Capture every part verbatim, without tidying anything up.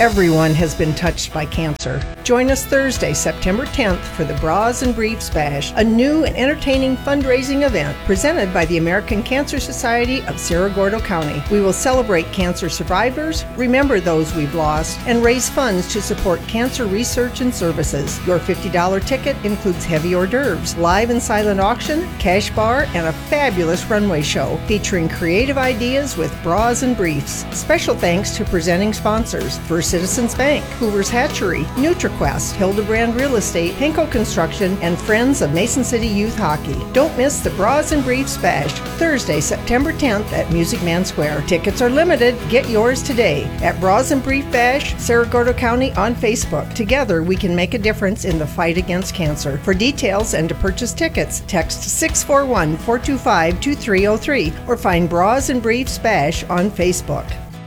Everyone has been touched by cancer. Join us Thursday, September tenth for the Bras and Briefs Bash, a new and entertaining fundraising event presented by the American Cancer Society of Cerro Gordo County. We will celebrate cancer survivors, remember those we've lost, and raise funds to support cancer research and services. Your fifty dollars ticket includes heavy hors d'oeuvres, live and silent auction, cash bar, and a fabulous runway show featuring creative ideas with Bras and Briefs. Special thanks to presenting sponsors: First Citizens Bank, Hoover's Hatchery, NutriQuest, Hildebrand Real Estate, Henko Construction, and Friends of Mason City Youth Hockey. Don't miss the Bras and Briefs Bash, Thursday, September tenth at Music Man Square. Tickets are limited. Get yours today at Bras and Brief Bash, Cerro Gordo County on Facebook. Together, we can make a difference in the fight against cancer. For details and to purchase tickets, text six four one, four two five, two three zero three or find Bras and Briefs Bash on Facebook.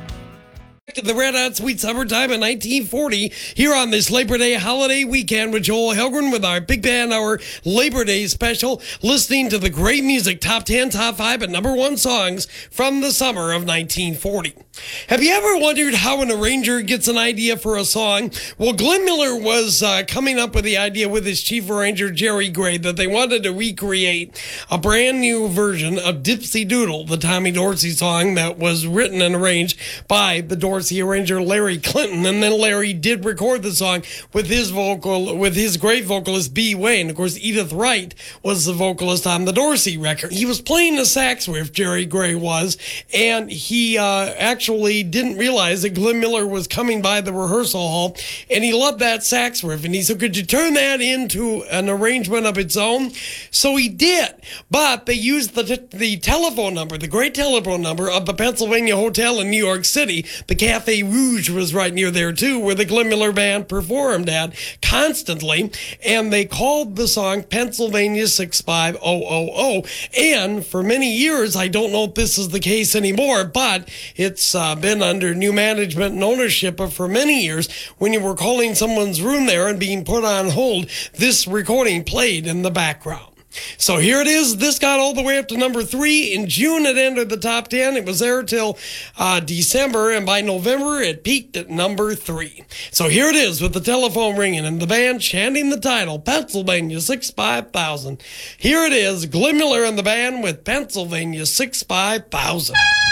The Red Hot Sweet Summertime in nineteen forty here on this Labor Day holiday weekend with Joel Helgren with our Big Band Hour Labor Day special, listening to the great music, top ten, top five, and number one songs from the summer of nineteen forty. Have you ever wondered how an arranger gets an idea for a song? Well, Glenn Miller was uh, coming up with the idea with his chief arranger, Jerry Gray, that they wanted to recreate a brand new version of Dipsy Doodle, the Tommy Dorsey song that was written and arranged by the Dorsey arranger Larry Clinton. And then Larry did record the song with his vocal, with his great vocalist B. Wayne. Of course, Edith Wright was the vocalist on the Dorsey record. He was playing the sax riff, Jerry Gray was, and he uh, actually didn't realize that Glenn Miller was coming by the rehearsal hall, and he loved that sax riff, and he said, could you turn that into an arrangement of its own? So he did, but they used the t- the telephone number, the great telephone number of the Pennsylvania Hotel in New York City. The Cafe Rouge was right near there too, where the Glenn Miller Band performed at constantly, and they called the song Pennsylvania six five zero zero zero, and for many years, I don't know if this is the case anymore, but it's uh, been under new management and ownership, but for many years, when you were calling someone's room there and being put on hold, this recording played in the background. So here it is. This got all the way up to number three. In June, it entered the top ten. It was there till uh, December, and by November, it peaked at number three. So here it is with the telephone ringing and the band chanting the title, Pennsylvania six five thousand. Here it is, Glenn Miller and the band with Pennsylvania six five thousand.